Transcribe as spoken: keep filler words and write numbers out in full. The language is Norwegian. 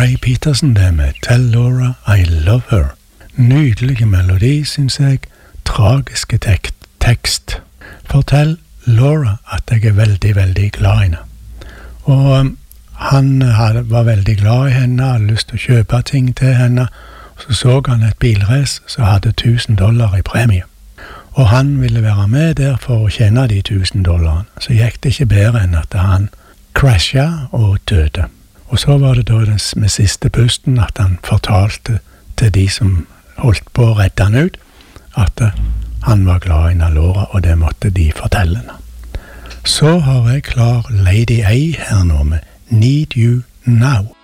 Ray Peterson det med Tell Laura I Love Her. Nydelige melodi, synes jeg. Tragiske tek tekst. Fortell Laura at jeg er veldig, veldig glad i henne. Og um, han hadde, var veldig glad i henne, hadde lyst til å kjøpe ting til henne. Og så så han et bilrace som hadde tusen dollar i premie. Og han ville være med der for å tjene de tusen dollarene. Så gikk det ikke bedre enn at han crashet og døde. Og så var det da den, med siste pusten at han fortalte til de som holdt på å redde han ut, at han var glad i Laura, og det måtte de fortelle henne. Så har jeg klar Lady A her nå med Need You Now.